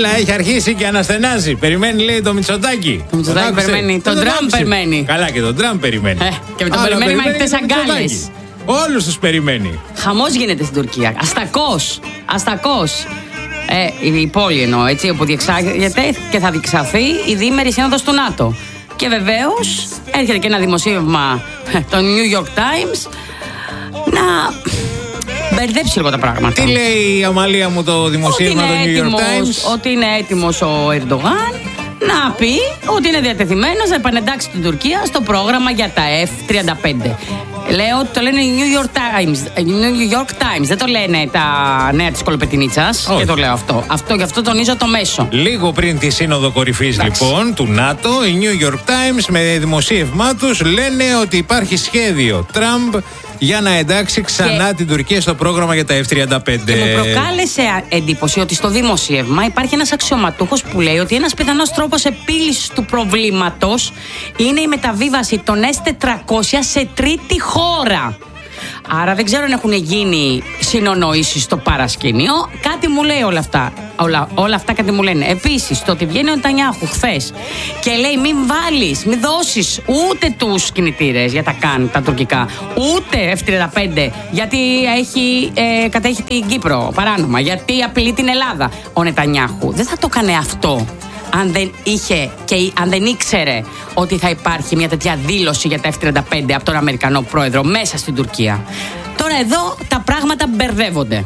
Έλα, έχει αρχίσει και αναστενάζει. Περιμένει, λέει, το Μητσοτάκη. Το Μητσοτάκη περιμένει. Τον Τραμπ περιμένει. Καλά, και τον Τραμπ περιμένει. Και με τον περιμένει με ανοιχτές αγκάλες. Όλους τους περιμένει. Χαμός γίνεται στην Τουρκία. Αστακός. Η πόλη εννοώ, έτσι, όπου διεξάγεται και θα διεξαχθεί η διήμερη σύνοδος του ΝΑΤΟ. Και βεβαίως έρχεται και ένα δημοσίευμα το New York Times να μπερδέψει λίγο τα πράγματα. Τι λέει η Αμαλία μου το δημοσίευμα του New York Times? Ότι είναι έτοιμος ο Ερντογάν να πει ότι είναι διατεθειμένος να επανεντάξει την Τουρκία στο πρόγραμμα για τα F-35. Λέω ότι το λένε οι New York Times. Δεν το λένε τα νέα της Κολοπετινίτσας. Και το λέω αυτό. Γι' αυτό τονίζω το μέσο. Λίγο πριν τη σύνοδο κορυφής λοιπόν του ΝΑΤΟ, οι New York Times με δημοσίευμά τους λένε ότι υπάρχει σχέδιο Τραμπ για να εντάξει ξανά την Τουρκία στο πρόγραμμα για τα F-35. Και μου προκάλεσε εντύπωση ότι στο δημοσίευμα υπάρχει ένας αξιωματούχος που λέει ότι ένας πιθανός τρόπος επίλυσης του προβλήματος είναι η μεταβίβαση των S-400 σε τρίτη χώρα. Άρα δεν ξέρω αν έχουν γίνει συνονοήσεις στο παρασκήνιο. Κάτι μου λέει όλα αυτά. Όλα αυτά κάτι μου λένε. Επίσης, το ότι βγαίνει ο Νετανιάχου χθες και λέει μην δώσεις ούτε τους κινητήρες για τα ΚΑΝ, τα τουρκικά, ούτε F-35, γιατί κατέχει την Κύπρο παράνομα, γιατί απειλεί την Ελλάδα. Ο Νετανιάχου δεν θα το έκανε αυτό αν δεν είχε και αν δεν ήξερε ότι θα υπάρχει μια τέτοια δήλωση για τα F-35 από τον Αμερικανό πρόεδρο μέσα στην Τουρκία. Τώρα εδώ τα πράγματα μπερδεύονται.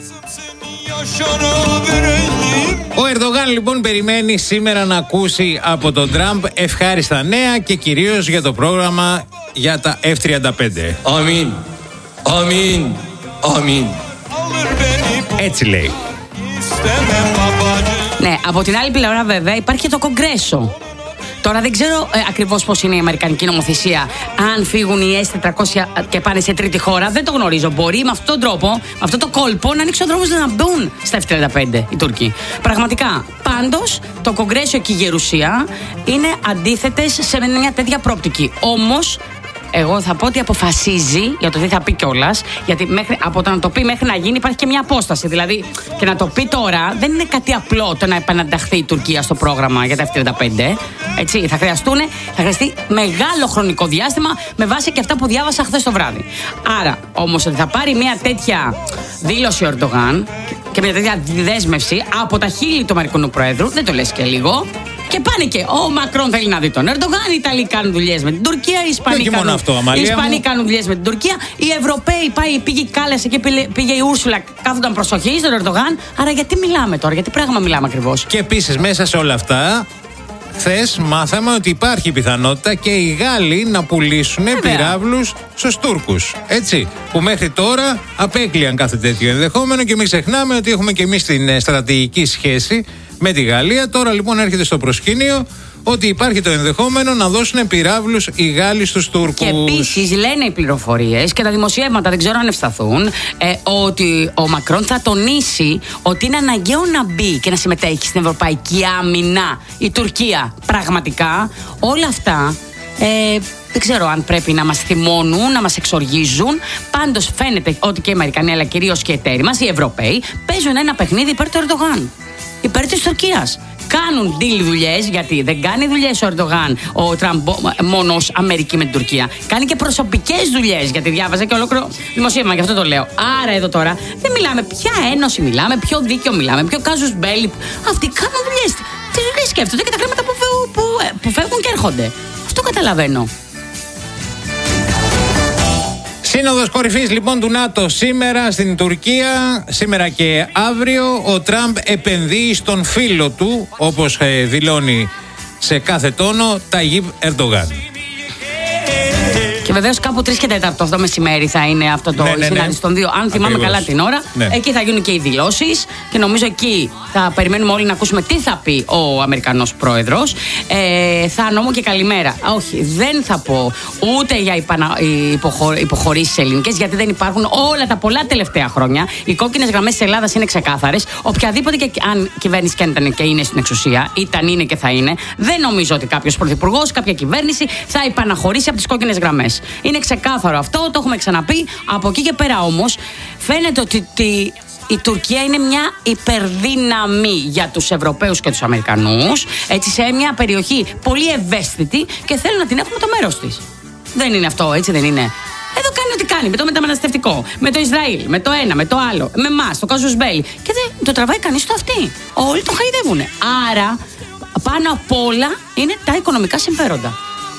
Ο Ερντογάν λοιπόν περιμένει σήμερα να ακούσει από τον Τραμπ ευχάριστα νέα και κυρίως για το πρόγραμμα για τα F-35. Αμήν. Έτσι λέει. Ναι, από την άλλη πλευρά βέβαια υπάρχει και το Κογκρέσο. Τώρα δεν ξέρω ακριβώς πώς είναι η αμερικανική νομοθεσία. Αν φύγουν οι S-400 και πάνε σε τρίτη χώρα, δεν το γνωρίζω. Μπορεί με αυτόν τον τρόπο, με αυτό το κόλπο, να ανοίξει ο δρόμος να μπουν στα F-35 οι Τούρκοι. Πραγματικά. Πάντως, το Κογκρέσο και η Γερουσία είναι αντίθετες σε μια τέτοια πρόπτικη. Όμως, εγώ θα πω ότι αποφασίζει για το τι θα πει κιόλας, γιατί από το να το πει μέχρι να γίνει υπάρχει και μια απόσταση. Δηλαδή, και να το πει τώρα δεν είναι κάτι απλό το να επανανταχθεί η Τουρκία στο πρόγραμμα για τα F-35. Έτσι, θα χρειαστεί μεγάλο χρονικό διάστημα με βάση και αυτά που διάβασα χθες το βράδυ. Άρα, όμως, ότι θα πάρει μια τέτοια δήλωση ο Ερντογάν και μια τέτοια δέσμευση από τα χείλη του Αμερικανού Προέδρου, δεν το λες και λίγο. Και πάνε και ο Μακρόν θέλει να δει τον Ερντογάν, οι Ιταλοί κάνουν δουλειές με την Τουρκία, οι Ισπανοί κάνουν δουλειές με την Τουρκία, οι Ευρωπαίοι πήγε κάλεσε και πήγε η Ούρσουλα, κάθονταν προσοχή στον Ερντογάν. Άρα γιατί μιλάμε τώρα, γιατί πράγμα μιλάμε ακριβώς? Και επίσης μέσα σε όλα αυτά, χθες μάθαμε ότι υπάρχει πιθανότητα και οι Γάλλοι να πουλήσουν πυράβλους στους Τούρκους. Έτσι, που μέχρι τώρα απέκλειαν κάθε τέτοιο ενδεχόμενο και μην ξεχνάμε ότι έχουμε και εμείς την στρατηγική σχέση με τη Γαλλία. Τώρα λοιπόν έρχεται στο προσκήνιο ότι υπάρχει το ενδεχόμενο να δώσουν πυράβλους οι Γάλλοι στους Τούρκους. Και επίσης λένε οι πληροφορίες και τα δημοσιεύματα, δεν ξέρω αν ευσταθούν, ότι ο Μακρόν θα τονίσει ότι είναι αναγκαίο να μπει και να συμμετέχει στην ευρωπαϊκή άμυνα η Τουρκία. Πραγματικά όλα αυτά δεν ξέρω αν πρέπει να μας θυμώνουν, να μας εξοργίζουν. Πάντως φαίνεται ότι και οι Αμερικανοί, αλλά κυρίως και οι εταίροι μας, οι Ευρωπαίοι, παίζουν ένα παιχνίδι υπέρ του Ερντογάν, υπέρ της Τουρκίας. Κάνουν deal δουλειές, γιατί δεν κάνει δουλειές ο Ερντογάν, ο Τραμπ, μόνο ως Αμερική με την Τουρκία. Κάνει και προσωπικές δουλειές, γιατί διάβαζα και ολόκληρο δημοσίευμα, γι' αυτό το λέω. Άρα εδώ τώρα δεν μιλάμε ποια ένωση μιλάμε, ποιο δίκαιο μιλάμε, ποιο κάζους μπέλι. Αυτοί κάνουν δουλειές. Τι δουλειές σκέφτονται και τα χρήματα που φεύγουν και έρχονται. Αυτό καταλαβαίνω. Σύνοδος κορυφής λοιπόν του ΝΑΤΟ σήμερα στην Τουρκία, σήμερα και αύριο. Ο Τραμπ επενδύει στον φίλο του, όπως δηλώνει σε κάθε τόνο, Ταγίπ Ερντογάν. Και βεβαίως κάπου 3 και 4 αυτό μεσημέρι θα είναι αυτό το συνάντηση των δύο. Αν θυμάμαι καλά την ώρα, εκεί θα γίνουν και οι δηλώσεις. Και νομίζω εκεί θα περιμένουμε όλοι να ακούσουμε τι θα πει ο Αμερικανός πρόεδρος. Θα νόμω και καλημέρα. Όχι, δεν θα πω ούτε για υποχωρήσεις ελληνικές, γιατί δεν υπάρχουν όλα τα πολλά τελευταία χρόνια. Οι κόκκινες γραμμές της Ελλάδας είναι ξεκάθαρες. Οποιαδήποτε και αν κυβέρνηση και αν ήταν και είναι στην εξουσία, είναι και θα είναι, δεν νομίζω ότι κάποιος πρωθυπουργός, κάποια κυβέρνηση θα υπαναχωρήσει από τις κόκκινες γραμμές. Είναι ξεκάθαρο αυτό, το έχουμε ξαναπεί. Από εκεί και πέρα όμως φαίνεται ότι η Τουρκία είναι μια υπερδύναμη για τους Ευρωπαίους και τους Αμερικανούς, έτσι, σε μια περιοχή πολύ ευαίσθητη και θέλουν να την έχουμε το μέρος της. Δεν είναι αυτό, έτσι δεν είναι? Εδώ κάνει ό,τι κάνει, με το μεταναστευτικό, με το Ισραήλ, με το ένα, με το άλλο, με εμάς, το Κάζους Μπέλι. Και δεν το τραβάει κανείς στο αυτί. Όλοι το χαϊδεύουνε. Άρα, πάνω απ' όλα είναι τα οικονομικά συμφέροντα.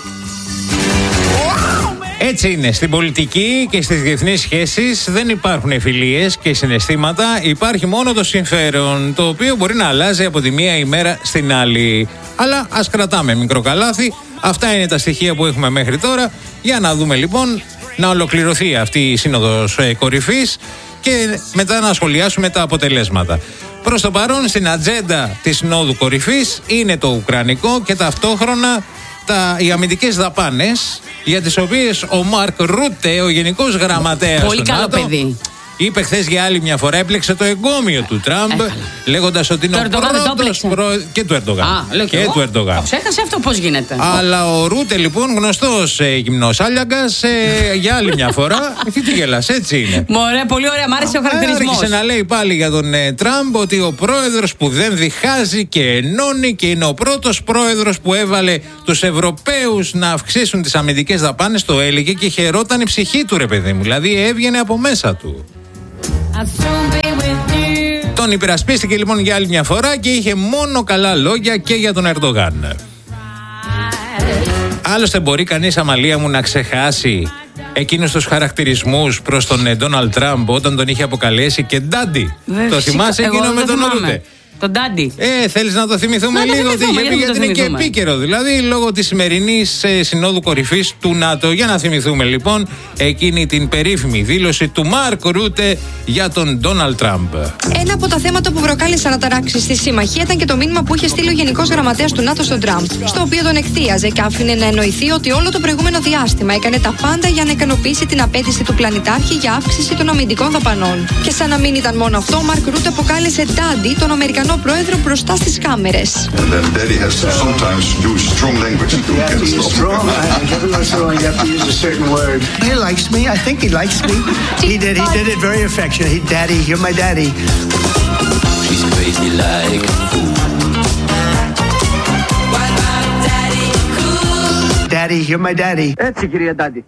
Έτσι είναι. Στην πολιτική και στις διεθνείς σχέσεις δεν υπάρχουν φιλίες και συναισθήματα. Υπάρχει μόνο το συμφέρον, το οποίο μπορεί να αλλάζει από τη μία ημέρα στην άλλη. Αλλά ας κρατάμε μικρό καλάθι. Αυτά είναι τα στοιχεία που έχουμε μέχρι τώρα. Για να δούμε λοιπόν να ολοκληρωθεί αυτή η σύνοδος κορυφής και μετά να σχολιάσουμε τα αποτελέσματα. Προς το παρόν στην ατζέντα της συνόδου κορυφής είναι το ουκρανικό και ταυτόχρονα οι αμυντικές δαπάνες, για τις οποίες ο Μαρκ Ρούτε, ο Γενικός Γραμματέας πολύ του καλό ΝΑΤΟ, παιδί, είπε χθες για άλλη μια φορά, έπλεξε το εγκόμιο του Τραμπ, λέγοντας ότι είναι ο πρώτος και του Ερντογάν. Και του Ερντογάν. Το ξέχασε αυτό, πώς γίνεται? Αλλά ο Ρούτε λοιπόν, γνωστός γυμνός άλιαγκας, για άλλη μια φορά. Τι γελάς, έτσι είναι. Μωρέ, πολύ ωραία, μ' άρεσε ο χαρακτηρισμός. Άρχισε να λέει πάλι για τον Τραμπ ότι ο πρόεδρος που δεν διχάζει και ενώνει, και είναι ο πρώτος πρόεδρος που έβαλε τους Ευρωπαίους να αυξήσουν τις αμυντικές δαπάνες. Το έλεγε και χαιρόταν η ψυχή του, ρε παιδί μου. Δηλαδή έβγαινε από μέσα του. Τον υπερασπίστηκε λοιπόν για άλλη μια φορά και είχε μόνο καλά λόγια και για τον Ερντογάν. Άλλωστε μπορεί κανείς, Αμαλία μου, να ξεχάσει εκείνους τους χαρακτηρισμούς προς τον Ντόναλντ Τραμπ όταν τον είχε αποκαλέσει και ντάντι? Το θυμάσαι εκείνο με τον Ρούτε? Τον ντάντι. Θέλεις να το θυμηθούμε λίγο? Γιατί είναι και επίκαιρο. Δηλαδή, λόγω της σημερινής συνόδου κορυφής του ΝΑΤΟ. Για να θυμηθούμε λοιπόν εκείνη την περίφημη δήλωση του Μαρκ Ρούτε για τον Ντόναλντ Τραμπ. Ένα από τα θέματα που προκάλεσαν αναταράξεις στη συμμαχία ήταν και το μήνυμα που είχε στείλει ο Γενικός Γραμματέας του ΝΑΤΟ στον Τραμπ, στο οποίο τον εκθίαζε και άφηνε να εννοηθεί ότι όλο το προηγούμενο διάστημα έκανε τα πάντα για να ικανοποιήσει την απέτηση του πλανητάρχη για αύξηση των αμυντικών δαπανών. Και σαν να μην ήταν μόνο αυτό, ο Μαρκ Ρούτε αποκάλεσε ντάντι τον Αμερικανό πρόεδρο μπροστά στις κάμερες. Έτσι, κύριε Ντάντι.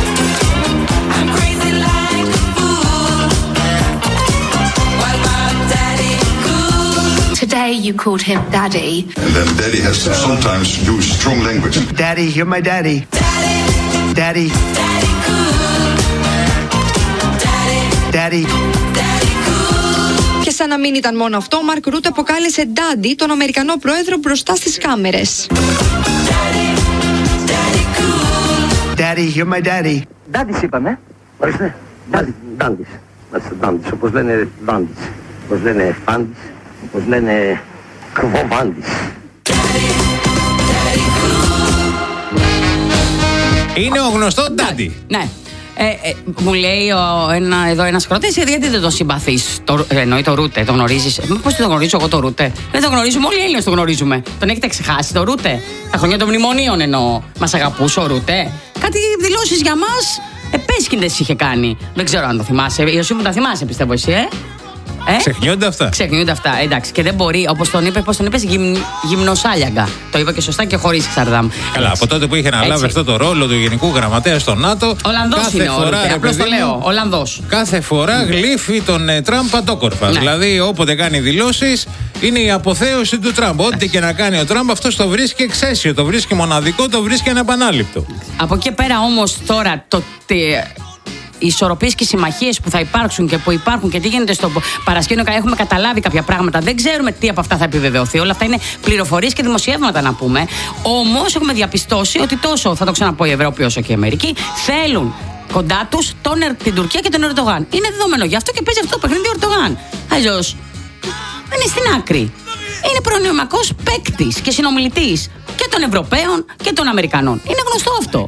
Today you called him Daddy. And then Daddy has to sometimes use strong language. Daddy, you're my daddy. Daddy. Daddy. Και σαν να μην ήταν μόνο αυτό, ο Μαρκ Ρούτε αποκάλεσε ντάντι τον Αμερικανό πρόεδρο μπροστά στις κάμερες. Daddy, you're my daddy. Ντάντις είπαμε. Ορίστε. Ντάντις. Ντάντις. Όπως λένε Ντάντις. Όπως λένε Φάντις. Όπως λένε Κβοβάντις. Είναι ο γνωστό ντάντι. Ναι. Μου λέει εδώ ένας κροτής, γιατί δεν το συμπαθείς? Εννοεί το Ρούτε, το γνωρίζεις? Πώς το γνωρίζω εγώ το Ρούτε? Δεν το γνωρίζουμε, όλοι οι Έλληνες το γνωρίζουμε. Τον έχετε ξεχάσει το Ρούτε? Τα χρόνια των μνημονίων εννοώ. Μας αγαπούσε ο Ρούτε? Κάτι δηλώσεις για μας επέσχυντες είχε κάνει. Δεν ξέρω αν το θυμάσαι. Εσύ μου τα θυμάσαι, πιστεύω εσύ, Ξεχνιόνται αυτά. Ξεχνιόνται αυτά, εντάξει. Και δεν μπορεί, όπως τον είπε, πώς τον είπες, γυμνοσάλιαγκα. Το είπα και σωστά και χωρίς Ξαρδάμ. Καλά, από τότε που είχε αναλάβει αυτό το ρόλο του Γενικού Γραμματέα στο ΝΑΤΟ. Ολλανδός είναι ο Ρούτε, απλώς το λέω. Ολλανδός. Κάθε φορά γλύφει τον Τραμπ παντόκορφα. Ναι. Δηλαδή, όποτε κάνει δηλώσεις, είναι η αποθέωση του Τραμπ. Ό,τι και να κάνει ο Τραμπ, αυτό το βρίσκει εξαίσιο, το βρίσκει μοναδικό, το βρίσκει ανεπανάληπτο. Από εκεί πέρα όμως τώρα οι ισορροπίες και οι συμμαχίες που θα υπάρξουν και που υπάρχουν και τι γίνεται στο παρασκήνιο, έχουμε καταλάβει κάποια πράγματα. Δεν ξέρουμε τι από αυτά θα επιβεβαιωθεί. Όλα αυτά είναι πληροφορίες και δημοσιεύματα, να πούμε. Όμως έχουμε διαπιστώσει ότι τόσο, θα το ξαναπώ, η Ευρώπη όσο και η Αμερική θέλουν κοντά τους την Τουρκία και τον Ερντογάν. Είναι δεδομένο. Γι' αυτό και παίζει αυτό το παιχνίδι ο Ερντογάν. Αλλιώς είναι στην άκρη. Είναι προνοιακός παίκτης και συνομιλητής και των Ευρωπαίων και των Αμερικανών. Είναι γνωστό αυτό.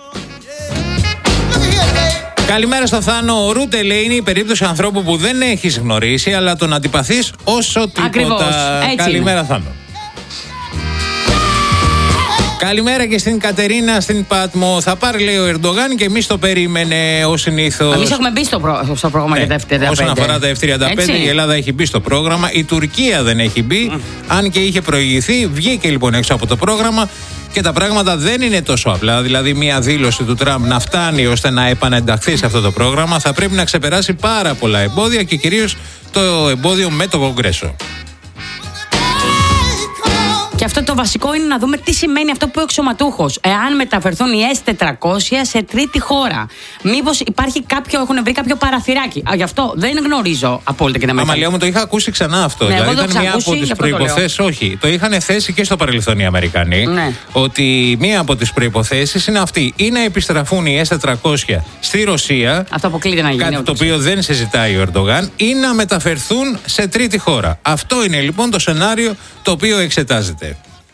Καλημέρα στο Θάνο. Ο Ρούτε λέει είναι η περίπτωση ανθρώπου που δεν έχεις γνωρίσει, αλλά τον αντιπαθείς όσο τίποτα. Ακριβώς. Καλημέρα, Θάνο. Καλημέρα και στην Κατερίνα στην Πάτμο. Θα πάρει, λέει, ο Ερντογάν και εμείς το περίμενε ως συνήθως. Εμείς έχουμε μπει στο πρόγραμμα για τα F-35. Όσον αφορά τα F-35, η Ελλάδα έχει μπει στο πρόγραμμα. Η Τουρκία δεν έχει μπει, αν και είχε προηγηθεί. Βγήκε λοιπόν έξω από το πρόγραμμα. Και τα πράγματα δεν είναι τόσο απλά. Δηλαδή, μια δήλωση του Τραμπ να φτάνει ώστε να επανενταχθεί σε αυτό το πρόγραμμα θα πρέπει να ξεπεράσει πάρα πολλά εμπόδια και κυρίως το εμπόδιο με το Κογκρέσο. Και αυτό το βασικό είναι να δούμε τι σημαίνει αυτό που ο αξιωματούχος. Εάν μεταφερθούν οι S-400 σε τρίτη χώρα. Μήπως έχουν βρει κάποιο παραθυράκι. Γι' αυτό δεν γνωρίζω απόλυτα και να μεταφέρω. Αμαλία μου, το είχα ακούσει ξανά αυτό. Ναι, δηλαδή ήταν μία από τις προϋποθέσεις. Όχι, το είχαν θέσει και στο παρελθόν οι Αμερικανοί. Ναι. Ότι μία από τις προϋποθέσεις είναι αυτή. Ή να επιστραφούν οι S-400 στη Ρωσία. Αυτό αποκλείται να γίνει. Κάτι το οποίο δεν συζητάει ο Ερντογάν. Ή να μεταφερθούν σε τρίτη χώρα. Αυτό είναι λοιπόν το σενάριο το οποίο εξετάζεται.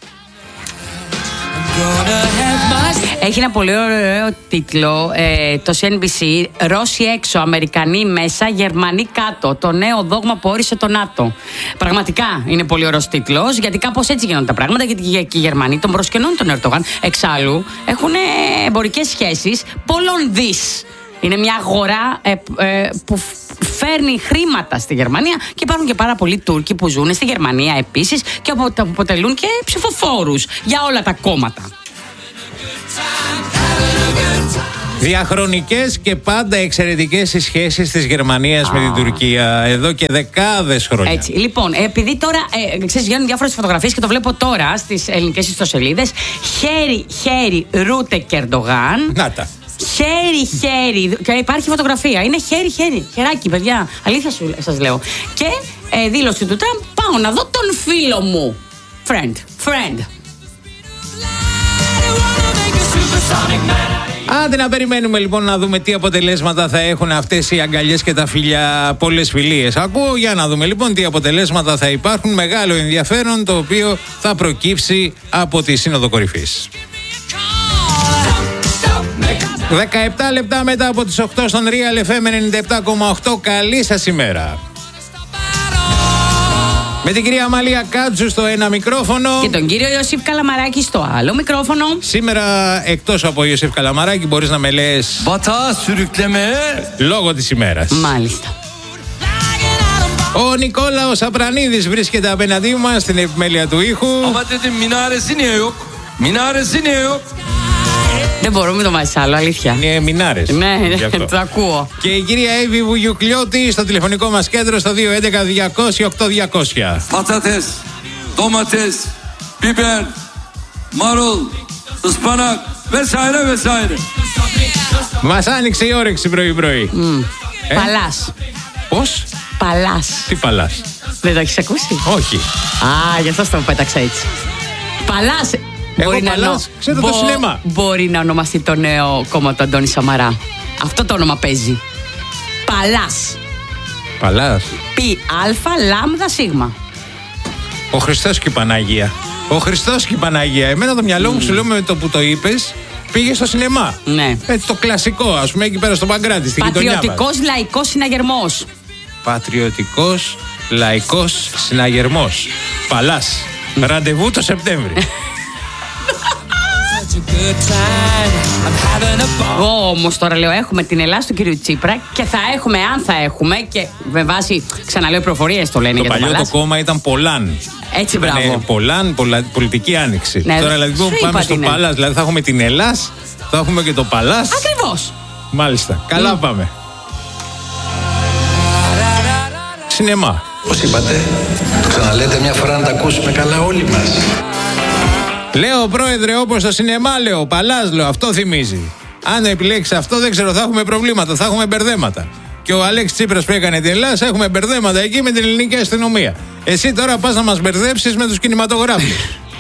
Έχει ένα πολύ ωραίο τίτλο το CNBC. Ρώσοι έξω, Αμερικανοί μέσα, Γερμανοί κάτω. Το νέο δόγμα που όρισε το ΝΑΤΟ. Πραγματικά είναι πολύ ωραίος τίτλος, γιατί κάπως έτσι γίνονται τα πράγματα. Γιατί και οι Γερμανοί τον προσκυνούν τον Ερντογάν. Εξάλλου έχουν εμπορικές σχέσεις πολλών δις. Είναι μια αγορά που φέρνει χρήματα στη Γερμανία και υπάρχουν και πάρα πολλοί Τούρκοι που ζουν στη Γερμανία επίσης και αποτελούν και ψηφοφόρους για όλα τα κόμματα. Διαχρονικές και πάντα εξαιρετικές οι σχέσεις της Γερμανίας με την Τουρκία εδώ και δεκάδες χρόνια. Έτσι. Λοιπόν, επειδή τώρα βγαίνουν διάφορες φωτογραφίες και το βλέπω τώρα στις ελληνικές ιστοσελίδες. Χέρι Ρούτε και Ερντογάν. Να τα. Χέρι. Και υπάρχει φωτογραφία. Είναι χέρι. Χεράκι, παιδιά. Αλήθεια σας λέω. Και δήλωση του Τραμπ. Πάω να δω τον φίλο μου. Friend. Άντε να περιμένουμε λοιπόν να δούμε τι αποτελέσματα θα έχουν αυτές οι αγκαλιές και τα φιλιά. Πολλές φιλίες ακούω. Για να δούμε λοιπόν τι αποτελέσματα θα υπάρχουν. Μεγάλο ενδιαφέρον το οποίο θα προκύψει από τη Σύνοδο Κορυφής. 17 λεπτά μετά από τις 8 στον Real FM 97,8. Καλή σας ημέρα. Με την κυρία Αμαλία Κάτσου στο ένα μικρόφωνο και τον κύριο Ιωσήφ Καλαμαράκη στο άλλο μικρόφωνο. Σήμερα εκτός από Ιωσήφ Καλαμαράκη μπορείς να με λες λόγω της ημέρας. Μάλιστα. Ο Νικόλαος Απρανίδης βρίσκεται απέναντί μας στην επιμέλεια του ήχου. Δεν μπορούμε το βάζεις άλλο, αλήθεια. Είναι μινάρες. Ναι, το ακούω. Και η κυρία Εύη Βουγιουκλιώτη στο τηλεφωνικό μας κέντρο στο 211-200-8200. Patates, domates, biber, marul, ıspanak vesaire. Μας άνοιξε η όρεξη πρωί-πρωί. Παλάς. Πώς? Παλάς. Τι παλάς? Δεν το έχεις ακούσει? Όχι. Α, γι' αυτό το πέταξα έτσι. Παλάς. Ξέρω το σινεμά. Μπορεί να ονομαστεί το νέο κόμμα του Αντώνη Σαμαρά. Αυτό το όνομα παίζει. Παλάς. Π-Α-Λ-Σ. Ο Χριστός και η Παναγία. Εμένα το μυαλό μου σου λέω με το που το είπες πήγε στο σινεμά. Ναι. Έτσι το κλασικό, ας πούμε, εκεί πέρα στο Παγκράτη, στην γειτονιά μας. Πατριωτικός λαϊκός συναγερμός. Πατριωτικός λαϊκός συναγερμός. Παλάς. Ραντεβού το Σεπτέμβρη. Εγώ όμως τώρα λέω έχουμε την Ελλάδα του κυρίου Τσίπρα και θα έχουμε, αν θα έχουμε, και με βάση, ξαναλέω, προφορίες το λένε το για το παλιό Παλάς. Το κόμμα ήταν Πολάν. Έτσι, μπράβο. Πολάν, πολιτική άνοιξη. Ναι, τώρα δηλαδή που πάμε στο Παλάς, δηλαδή θα έχουμε την Ελλάς, θα έχουμε και το Παλάς. Ακριβώς. Μάλιστα, καλά πάμε. Σινεμά. Πώς είπατε, το ξαναλέτε μια φορά να τα ακούσουμε καλά όλοι μας. Λέω, πρόεδρε, όπως το σινεμά, λέω, Παλάς, λέω, αυτό θυμίζει. Αν επιλέξει αυτό, δεν ξέρω, θα έχουμε προβλήματα, θα έχουμε μπερδέματα. Και ο Αλέξης Τσίπρας που έκανε την Ελλάδα, έχουμε μπερδέματα εκεί με την ελληνική αστυνομία. Εσύ τώρα πας να μας μπερδέψεις με τους κινηματογράφους.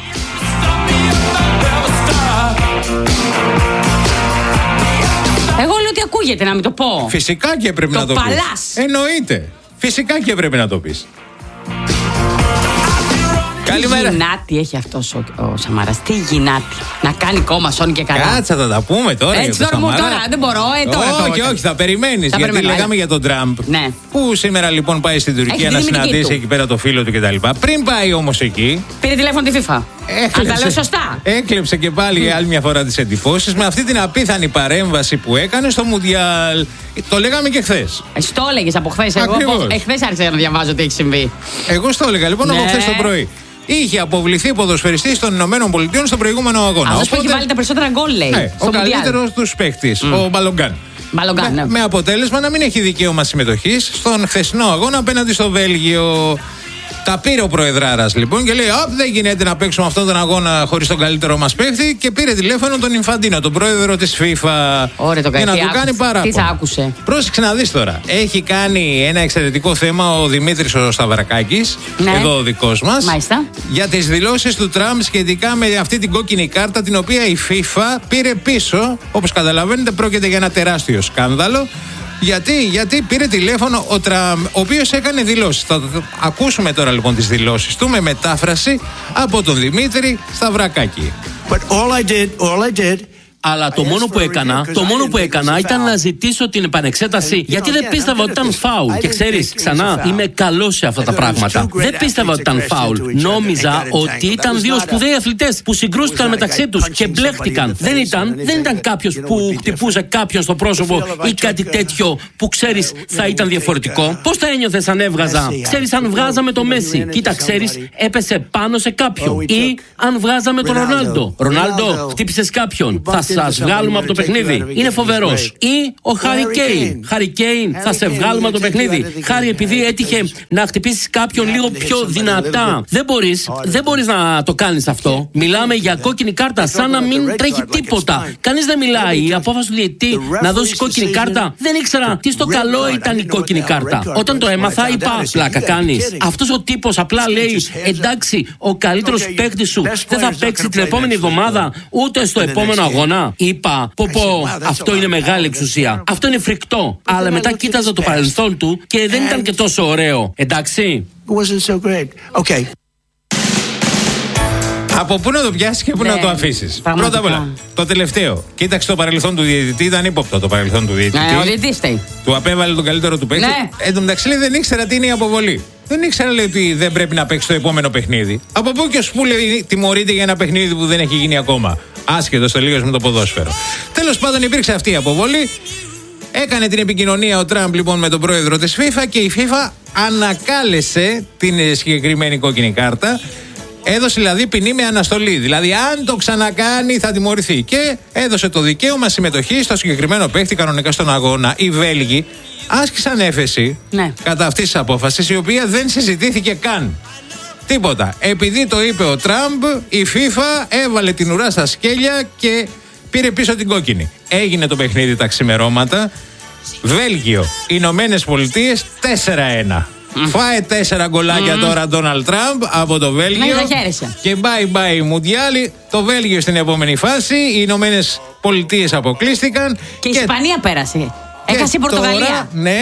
Εγώ λέω ότι ακούγεται, να μην το πω. Φυσικά και πρέπει να το πεις. Παλάς. Εννοείται. Φυσικά και πρέπει να το πεις. Καλημέρα. Τι γυνάτη έχει αυτός ο Σαμαράς, τι γυνάτη. Να κάνει κόμμα σώνει και καλά. Κάτσα, θα τα πούμε τώρα. Έτσι τώρα δεν μπορώ. Όχι, θα περιμένεις. Γιατί λέγαμε για τον Τραμπ. Ναι. Που σήμερα λοιπόν πάει στην Τουρκία να συναντήσει εκεί πέρα το φίλο του κτλ. Πριν πάει όμως εκεί. Πήρε τηλέφωνο τη FIFA. Αν τα λέω σωστά. Έκλεψε και πάλι άλλη μια φορά τις εντυπώσεις με αυτή την απίθανη παρέμβαση που έκανε στο Μουντιάλ. Το λέγαμε και χθες. Το έλεγες από χθες. Εγώ χθες άρχισα να διαβάζω τι έχει συμβεί. Εγώ στο έλεγα λοιπόν από χθες το πρωί. Είχε αποβληθεί ποδοσφαιριστής των Ηνωμένων Πολιτειών στο προηγούμενο αγώνα. Αυτός που έχει βάλει τα περισσότερα γκολ, λέει. Ναι, ο καλύτερος τους παίκτης, ο Μπαλογκάν. Με αποτέλεσμα να μην έχει δικαίωμα συμμετοχής στον χθεσινό αγώνα απέναντι στο Βέλγιο. Τα πήρε ο Προεδράρας λοιπόν και λέει: δεν γίνεται να παίξουμε αυτόν τον αγώνα χωρίς τον καλύτερο μας παίχτη. Και πήρε τηλέφωνο τον Ινφαντίνο, τον πρόεδρο της FIFA. Ωραία, το για να του κάνει παράπονο. Τι άκουσε. Πρόσεξε να δεις τώρα. Έχει κάνει ένα εξαιρετικό θέμα ο Δημήτρης ο Σταυρακάκης, εδώ ο δικός μας. Μάλιστα. Για τις δηλώσεις του Τραμπ σχετικά με αυτή την κόκκινη κάρτα, την οποία η FIFA πήρε πίσω. Όπως καταλαβαίνετε, πρόκειται για ένα τεράστιο σκάνδαλο. Γιατί πήρε τηλέφωνο ο Τραμπ, ο οποίος έκανε δηλώσεις. Θα ακούσουμε τώρα λοιπόν τις δηλώσεις του με μετάφραση από τον Δημήτρη Σταυρακάκη. But all I did Αλλά το μόνο που έκανα ήταν να ζητήσω την επανεξέταση, γιατί δεν πίστευα ότι ήταν φάουλ. Και ξέρεις, ξανά, είμαι καλός σε αυτά τα πράγματα. Δεν πίστευα ότι ήταν φάουλ. Νόμιζα ότι ήταν δύο σπουδαίοι αθλητές που συγκρούστηκαν μεταξύ τους και μπλέχτηκαν. Δεν ήταν κάποιος που χτυπούσε κάποιον στο πρόσωπο ή κάτι τέτοιο που ξέρεις θα ήταν διαφορετικό. Πώς θα ένιωθες αν έβγαζα? Ξέρεις, αν βγάζαμε το Μέση, κοίτα, ξέρεις, έπεσε πάνω σε κάποιον. Ή αν βγάζαμε τον Ρονάλντο. Ρονάλντο, χτύπησες κάποιον. Θα σας βγάλουμε από το παιχνίδι. Είναι φοβερός. Ή ο Χάρι Κέιν, θα σε βγάλουμε από το παιχνίδι. Χάρη, επειδή έτυχε να χτυπήσεις κάποιον λίγο πιο δυνατά. Δεν μπορείς να το κάνεις αυτό. Μιλάμε για κόκκινη κάρτα, σαν να μην τρέχει τίποτα. Κανείς δεν μιλάει. Η απόφαση του διαιτητή να δώσει κόκκινη κάρτα, δεν ήξερα τι στο καλό ήταν η κόκκινη κάρτα. Όταν το έμαθα, είπα, πλάκα κάνεις. Αυτός ο τύπος απλά λέει, εντάξει, ο καλύτερος παίκτης σου δεν θα παίξει την επόμενη εβδομάδα ούτε στο επόμενο αγώνα. Είπα, αυτό είναι μεγάλη εξουσία. Αυτό είναι φρικτό. Αλλά μετά κοίταζα το παρελθόν του και δεν ήταν και τόσο ωραίο. Εντάξει. Από πού να το πιάσεις και πού να το αφήσεις? Πρώτα απ' όλα, το τελευταίο. Κοίταξε το παρελθόν του διαιτητή, ήταν ύποπτο το παρελθόν του διαιτητή. Ο διαιτητής φταίει. Του απέβαλε τον καλύτερο του παίκτη. Εν τω μεταξύ, δεν ήξερα τι είναι η αποβολή. Δεν ήξερα, λέει, ότι δεν πρέπει να παίξει το επόμενο παιχνίδι. Από πού και ως πού, λέει, τιμωρείται για ένα παιχνίδι που δεν έχει γίνει ακόμα. Άσχετος τελείως με το ποδόσφαιρο. Τέλος πάντων, υπήρξε αυτή η αποβολή. Έκανε την επικοινωνία ο Τραμπ λοιπόν με τον πρόεδρο της FIFA και η FIFA ανακάλεσε την συγκεκριμένη κόκκινη κάρτα. Έδωσε δηλαδή ποινή με αναστολή. Δηλαδή, αν το ξανακάνει, θα τιμωρηθεί. Και έδωσε το δικαίωμα συμμετοχή στο συγκεκριμένο παίχτη κανονικά στον αγώνα. Οι Βέλγοι άσκησαν έφεση κατά αυτής της απόφασης, η οποία δεν συζητήθηκε καν. Τίποτα. Επειδή το είπε ο Τραμπ, η FIFA έβαλε την ουρά στα σκέλια και πήρε πίσω την κόκκινη. Έγινε το παιχνίδι τα ξημερώματα. Βέλγιο, Ηνωμένες Πολιτείες 4-1. Φάε 4 γκολάκια τώρα Ντόναλντ Τραμπ από το Βέλγιο. Και bye bye Μουντιάλ. Το Βέλγιο στην επόμενη φάση. Οι Ηνωμένες Πολιτείες αποκλείστηκαν. Και η Ισπανία πέρασε. Έχασε η Πορτογαλία. Τώρα, ναι,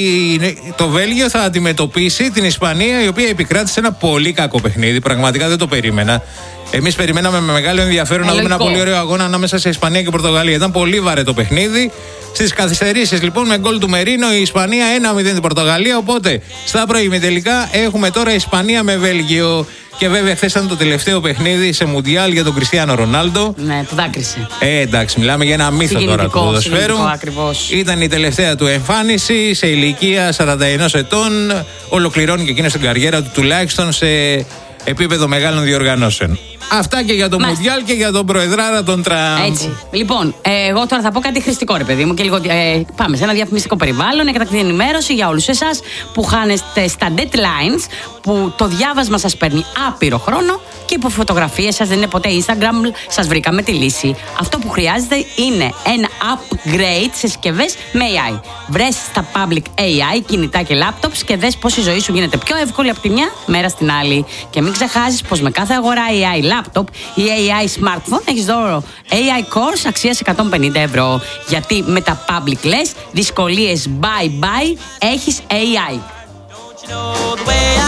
το Βέλγιο θα αντιμετωπίσει την Ισπανία, η οποία επικράτησε ένα πολύ κακό παιχνίδι. Πραγματικά δεν το περίμενα. Εμείς περιμέναμε με μεγάλο ενδιαφέρον να δούμε ένα πολύ ωραίο αγώνα ανάμεσα σε Ισπανία και Πορτογαλία. Ήταν πολύ βαρετό το παιχνίδι. Στις καθυστερήσεις λοιπόν με γκολ του Μερίνο η Ισπανία 1-0 την Πορτογαλία. Οπότε στα προημιτελικά έχουμε τώρα Ισπανία με Βέλγιο. Και βέβαια χθες ήταν το τελευταίο παιχνίδι σε Μουντιάλ για τον Κριστιάνο Ρονάλντο. Ναι, που δάκρυσε. Εντάξει, μιλάμε για ένα μύθο τώρα του ποδοσφαίρου. Ήταν η τελευταία του εμφάνιση σε ηλικία 41 ετών. Ολοκληρώνει και εκείνος την καριέρα του τουλάχιστον σε επίπεδο μεγάλων διοργανώσεων. Αυτά και για το Μουντιάλ και για τον Προεδράρα τον Τραμπ. Έτσι. Λοιπόν, εγώ τώρα θα πω κάτι χρηστικό, ρε παιδί μου, και λίγο. Πάμε σε ένα διαφημιστικό περιβάλλον. Κατακτή ενημέρωση για όλους εσάς που χάνεστε στα deadlines, που το διάβασμα σας παίρνει άπειρο χρόνο και υπό φωτογραφίες σας δεν είναι ποτέ Instagram. Σας βρήκαμε τη λύση. Αυτό που χρειάζεται είναι ένα upgrade σε συσκευές με AI. Βρες στα public AI, κινητά και laptops και δες πως η ζωή σου γίνεται πιο εύκολη από τη μια μέρα στην άλλη. Και μην ξεχάσεις πως με κάθε αγορά AI laptop ή AI smartphone έχεις δώρο AI course αξίας 150 ευρώ. Γιατί με τα public λες, δυσκολίες bye bye, έχεις AI.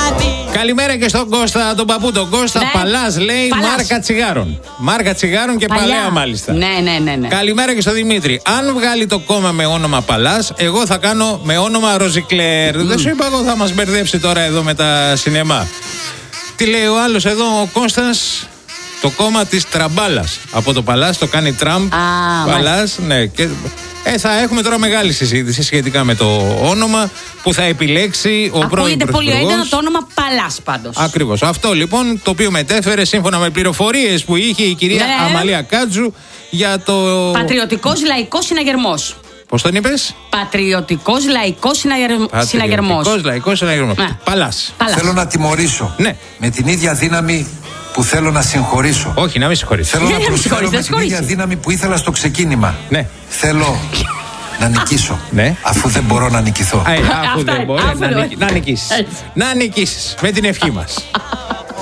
Καλημέρα και στον Κώστα, τον παππού τον Κώστα. Ναι. Παλάς λέει μάρκα τσιγάρων. Μάρκα τσιγάρων και Παλιά. παλαιά μάλιστα. Ναι. Καλημέρα και στον Δημήτρη. Αν βγάλει το κόμμα με όνομα Παλάς, εγώ θα κάνω με όνομα Ροζικλέρ. Δεν σου είπα εγώ θα μας μπερδέψει τώρα εδώ με τα σινεμά. Τι λέει ο άλλος εδώ, ο Κώστας? Το κόμμα της Τραμπάλας. Από το Παλάς το κάνει Τραμπ. Παλάς, ναι. Και, θα έχουμε τώρα μεγάλη συζήτηση σχετικά με το όνομα που θα επιλέξει ο πρώην πρωθυπουργός. Ακούγεται πολύ έντονα το όνομα Παλάς πάντως. Ακριβώς. Αυτό λοιπόν το οποίο μετέφερε σύμφωνα με πληροφορίες που είχε η κυρία Αμαλία Κάτζου για το. Πατριωτικός Λαϊκός Συναγερμός. Πώς τον είπες? Πατριωτικός Λαϊκός Συναγερμός. Πατριωτικός Λαϊκός Συναγερμός. Παλάς. Θέλω να τιμωρήσω. Ναι. Με την ίδια δύναμη που θέλω να συγχωρήσω. Όχι, να μην συγχωρήσω. Θέλω να προσφέρω με την ίδια δύναμη που ήθελα στο ξεκίνημα. Ναι. Θέλω να νικήσω. Ναι. Αφού δεν μπορώ να νικηθώ. Αφού δεν μπορεί να νικήσεις. Να νικήσεις. Με την ευχή μας.